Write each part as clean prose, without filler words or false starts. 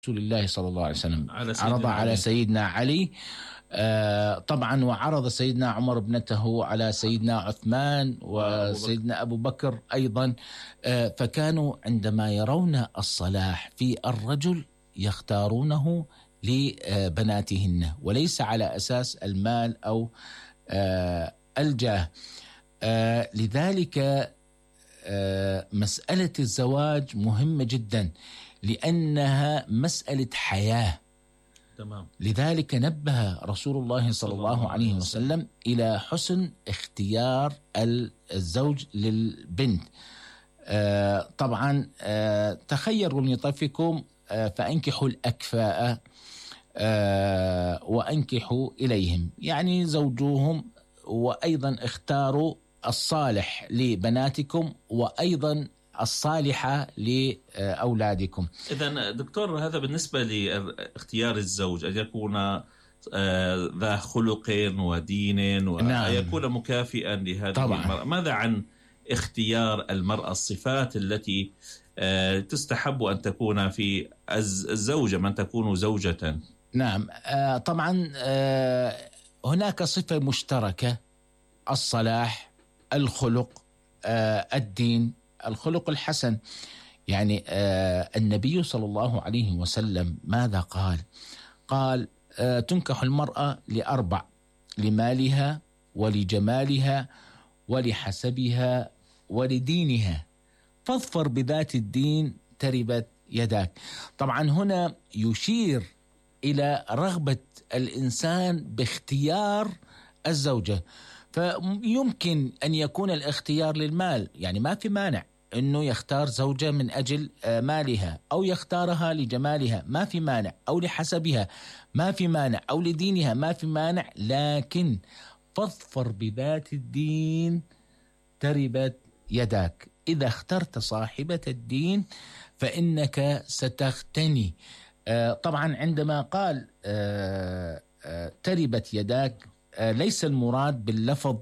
رسول الله صلى الله عليه وسلم عرض على سيدنا علي، طبعا، وعرض سيدنا عمر ابنته على سيدنا عثمان وسيدنا أبو بكر أيضا. فكانوا عندما يرون الصلاح في الرجل يختارونه لبناتهن، وليس على أساس المال أو الجاه. لذلك مسألة الزواج مهمة جدا، لأنها مسألة حياة. تمام. لذلك نبه رسول الله صلى الله عليه وسلم إلى حسن اختيار الزوج للبنت. طبعا تخيروا من طرفكم فأنكحوا الأكفاء وأنكحوا إليهم، يعني زوجوهم، وأيضا اختاروا الصالح لبناتكم وأيضا الصالحة لأولادكم. إذن دكتور، هذا بالنسبة لاختيار الزوج، أن يكون ذا خلق ودين وأن يكون مكافئا لهذه المرأة. ماذا عن اختيار المرأة، الصفات التي تستحب أن تكون في الزوجة، من تكون زوجة؟ نعم، طبعا هناك صفة مشتركة: الصلاح، الخلق، الدين، الخلق الحسن. يعني النبي صلى الله عليه وسلم ماذا قال؟ قال تنكح المرأة ل4: لمالها ولجمالها ولحسبها ولدينها، فاظفر بذات الدين تربت يداك. طبعا هنا يشير إلى رغبة الإنسان باختيار الزوجة، فيمكن أن يكون الاختيار للمال، يعني ما في مانع أنه يختار زوجة من أجل مالها، أو يختارها لجمالها، ما في مانع، أو لحسبها ما في مانع، أو لدينها ما في مانع، لكن فاظفر بذات الدين تربت يداك. إذا اخترت صاحبة الدين فإنك ستغتني. طبعا عندما قال تربت يداك، ليس المراد باللفظ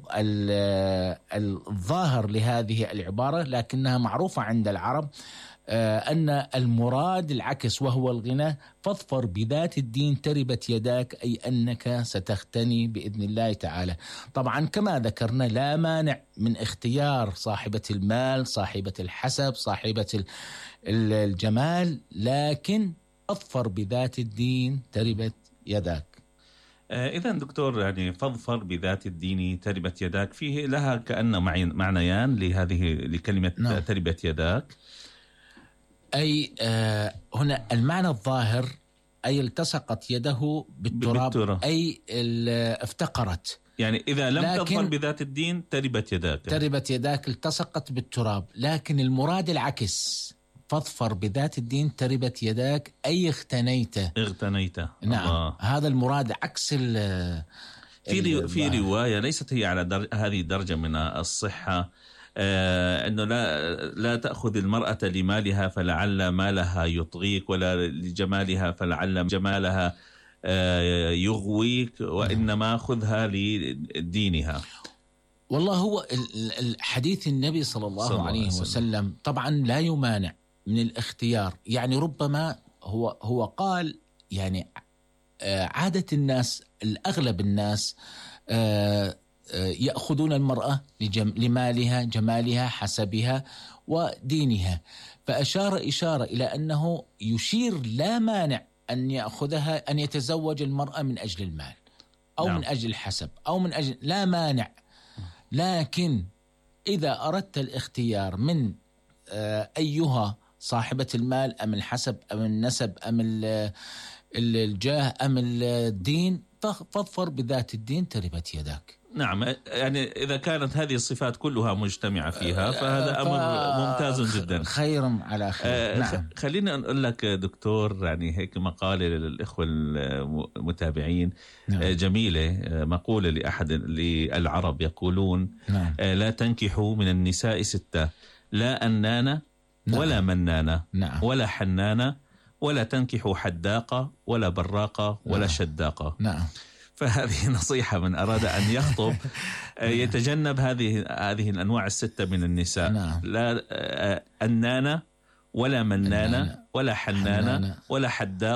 الظاهر لهذه العبارة، لكنها معروفة عند العرب أن المراد العكس، وهو الغنى. فاظفر بذات الدين تربت يداك، أي أنك ستغتني بإذن الله تعالى. طبعا كما ذكرنا لا مانع من اختيار صاحبة المال، صاحبة الحسب، صاحبة الجمال، لكن اظفر بذات الدين تربت يداك. إذن دكتور، يعني فاظفر بذات الدين تربت يداك، فيه لها كأن معنيان لكلمة تربت يداك. أي هنا المعنى الظاهر أي التصقت يده بالتراب، أي افتقرت. يعني إذا لم تظفر بذات الدين تربت يداك التصقت بالتراب. لكن المراد العكس: فاظفر بذات الدين تربت يداك، أي اغتنيت. نعم. الله. هذا المراد عكس في رواية ليست هي على هذه الدرجة من الصحة، أنه لا تأخذ المرأة لمالها فلعل مالها يطغيك، ولا لجمالها فلعل جمالها يغويك، وإنما خذها لدينها. والله هو الحديث النبي صلى الله عليه وسلم طبعا لا يمانع من الاختيار. يعني ربما هو قال، يعني عادة الناس، الأغلب الناس يأخذون المرأة لمالها، جمالها، حسبها ودينها. فأشار إشارة إلى أنه يشير لا مانع أن يأخذها، أن يتزوج المرأة من أجل المال أو من أجل الحسب أو من أجل، لا مانع. لكن إذا أردت الاختيار من أيها صاحبة المال أم الحسب أم النسب أم الجاه أم الدين، فاظفر بذات الدين تربت يداك. نعم، يعني إذا كانت هذه الصفات كلها مجتمعة فيها فهذا أمر ممتاز جدا، خير على خير. نعم. خلينا نقول لك دكتور، يعني هيك مقالة للإخوة المتابعين. نعم. جميلة، مقولة لأحد للعرب يقولون: نعم. لا تنكحوا من النساء 6: لا أنانة، نعم. ولا منانة، نعم. ولا حنانة، ولا تنكحوا حداقة، ولا براقة، ولا نعم. شداقة. نعم. فهذه نصيحة من أراد أن يخطب يتجنب هذه الأنواع 6 من النساء. نعم. لا أنانة، ولا منانة، ولا حنانة، ولا حداقة.